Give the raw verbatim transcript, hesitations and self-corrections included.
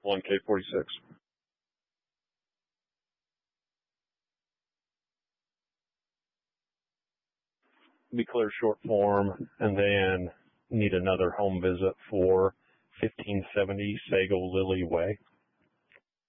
one K forty-six. Be clear short form, and then need another home visit for fifteen seventy Sago Lily Way.